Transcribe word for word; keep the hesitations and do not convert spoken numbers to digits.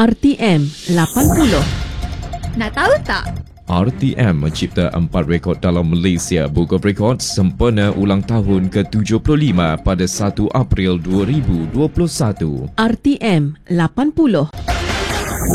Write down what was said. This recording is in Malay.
R T M lapan puluh. Nak tahu tak? R T M mencipta empat rekod dalam Malaysia Book of Records sempena ulang tahun ke tujuh puluh lima pada satu April dua ribu dua puluh satu. R T M lapan puluh.